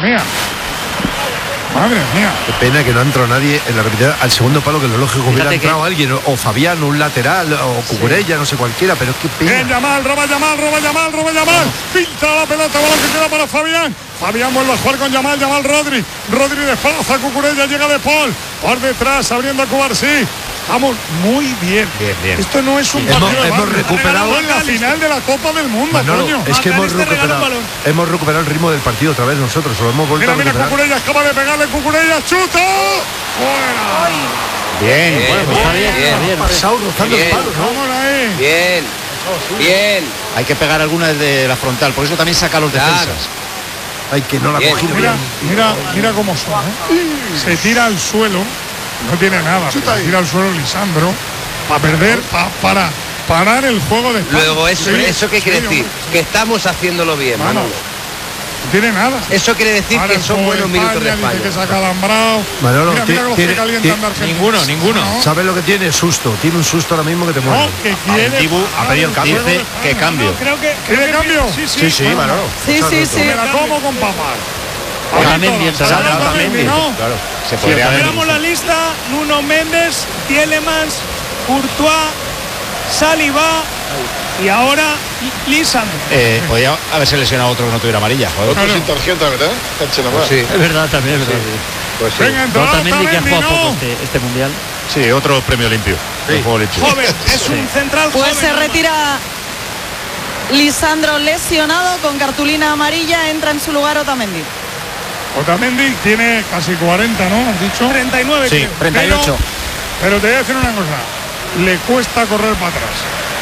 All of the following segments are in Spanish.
mía. Madre mía. Qué pena que no ha entrado nadie en la repetida al segundo palo, que lo lógico hubiera entrado alguien, o Fabián, un lateral, o Cucurella, no sé cualquiera, pero qué pena. Bien, Yamal, roba Yamal. Filtra la pelota, balón que queda para Fabián. Fabián vuelve a jugar con Yamal, Rodri desplaza a Cucurella, llega De Paul. Por detrás, abriendo a Cubarsí. Vamos muy bien. Bien. Esto no es un partido. Hemos recuperado en la final de la Copa del Mundo, Manolo, coño. es que hemos recuperado el ritmo del partido otra vez nosotros, lo hemos vuelto a recuperar. Mira, Cucurella acaba de pegarle, Cucurella, chuta. ¡Fuera! Bien. Pasado rozando los palos, ¿no? Bien. Hay que pegar alguna desde la frontal, por eso también saca a los defensas. Ay, que no la ha cogido. Mira cómo son, ¿eh? Se tira al suelo. No tiene nada, se tira al suelo Lisandro para perder, para parar el juego de España. Luego eso qué quiere decir, que estamos haciéndolo bien, Manolo. No tiene nada. Eso quiere decir que son buenos minutos de España. Dice que saca Alambrado. Manolo, mira cómo se calientan de Argentina. Ninguno. ¿No? ¿Sabes lo que tiene? Susto. Tiene un susto ahora mismo que te muere. No, que quiere. Ha pedido el cambio. Dice que cambio. ¿Quiere cambio? Sí, Manolo. Sí. Me la como con papas. Otamendi, ¿no? Claro. Se podría ver. Esperamos la lista: Nuno Méndez, Tielemans, Courtois, Saliba y ahora Lisandro. Podría haberse lesionado otro que no tuviera amarilla. Otro sin tarjeta, ¿verdad? Sí. Es verdad, también es verdad. Pues sí. Venga, Otamendi, que ha jugado poco este mundial. Sí, otro premio limpio. Joven, es un central pues joven. Se retira Lisandro lesionado con cartulina amarilla, entra en su lugar Otamendi. Otamendi tiene casi 40, ¿no? ¿Has dicho? 39. Sí, 38. Pero te voy a decir una cosa. Le cuesta correr para atrás.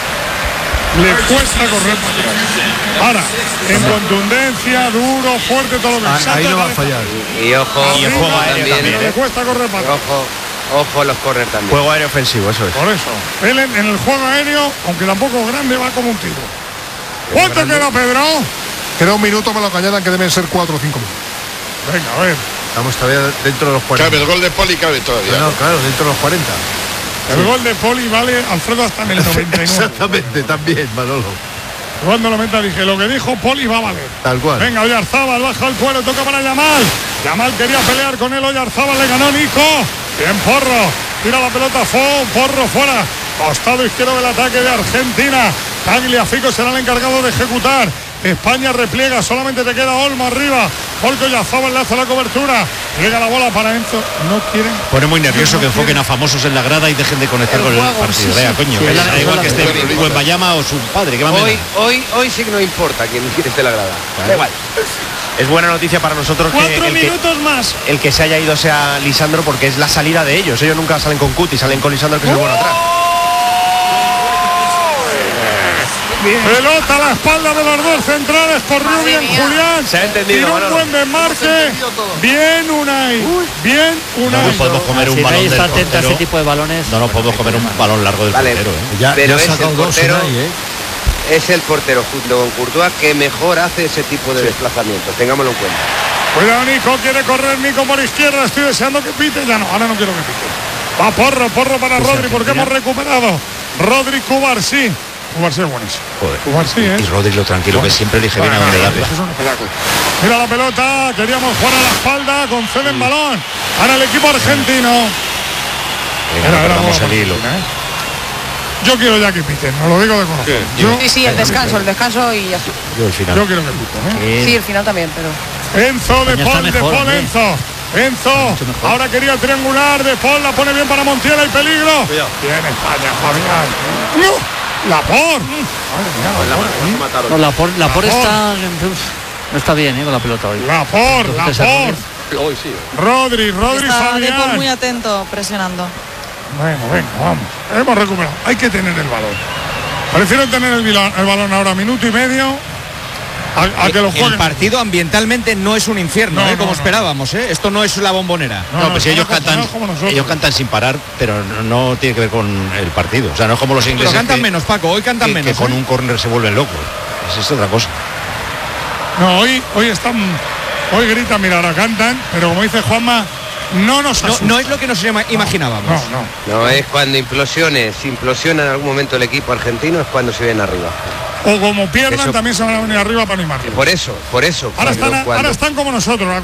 Ahora, en contundencia, duro, fuerte, todo lo que ahí no va a fallar. Y ojo, y el juego aéreo también. Le cuesta correr para atrás. Ojo los correr también. Juego aéreo ofensivo, eso es. Por eso. Él en el juego aéreo, aunque tampoco es grande, va como un tiro. ¿Cuánto queda, Pedro? Queda un minuto, me lo cañadan, que deben ser 4 o 5 minutos. Venga, a ver. Estamos todavía dentro de los 40. Cabe, el gol de Poli cabe todavía. No, claro, dentro de los 40. El gol de Poli vale, Alfredo, hasta en el 99. Exactamente, también, Manolo. Cuando lo meta dije, lo que dijo Poli va a valer. Tal cual. Venga, Oyarzábal, baja el cuero, toca para Yamal. Yamal quería pelear con él, Oyarzábal le ganó Nico. Bien, Porro. Tira la pelota, Porro fuera. Costado izquierdo del ataque de Argentina. Tagliafico será el encargado de ejecutar. España repliega, solamente te queda Olmo arriba. Porque Oyarzábal le hace la cobertura. Llega la bola para Enzo. No quieren. Pone muy nervioso que enfoquen a famosos en la grada y dejen de conectar con el partido. Vea, coño, da igual que esté Wembanyama o su padre. ¿Qué Hoy sí que no importa quién esté en la grada. Da igual. Es buena noticia para nosotros 4 minutos más. El que se haya ido sea Lisandro, porque es la salida de ellos. Ellos nunca salen con Cuti, salen con Lisandro, que es el bueno atrás. Pelota a la espalda de los dos centrales por Rubio y Julián. Se ha entendido, Tiene un buen desmarque. Bien Unai. Bien Unai. No podemos comer un balón del portero. Ese tipo de balones. No podemos comer un balón largo del portero. Pero es el portero. Es el portero junto con Courtois que mejor hace ese tipo de desplazamientos. Tengámoslo en cuenta. Cuidado, Nico. Quiere correr Nico por izquierda. Estoy deseando que pite. Ya no, ahora no quiero que pite. Va Porro para Rodri, porque hemos recuperado. Rodri, Cubarsí. Cubarsí es buenísimo. Cubarsí, y Rodri lo tranquilo que siempre elige bien a dónde darle. Mira la pelota, queríamos jugar a la espalda, conceden balón para el equipo argentino. Perdamos el hilo. Yo quiero ya que piten, os lo digo de corazón. Sí, el descanso y ya está. Yo el final. Yo quiero que piten, Sí, el final también, pero. Enzo de Paul, Enzo. Ahora quería triangular, de Paul la pone bien para Montiel, hay peligro. Bien España, Fabián. Lapor. Lapor está. No está bien, con la pelota hoy. Lapor. Hoy sí. Rodri, Está Fabián. De Paul muy atento, presionando. Bueno, venga, vamos. Hemos recuperado. Hay que tener el balón. Prefiero tener el balón ahora minuto y medio a que lo jueguen. El partido ambientalmente no es un infierno, como esperábamos, ¿eh? Esto no es la Bombonera. Pues ellos cantan sin parar, pero no tiene que ver con el partido. O sea, no es como los ingleses. Pero cantan menos, Paco, hoy cantan menos. Que con un córner se vuelven locos. Es otra cosa. No, hoy están. Hoy gritan, mira, ahora cantan, pero como dice Juanma, no es lo que nos imaginábamos. No, es cuando implosiona en algún momento el equipo argentino, es cuando se ven arriba. O como pierdan, también se van a venir arriba para animar. Por eso. Ahora están como nosotros.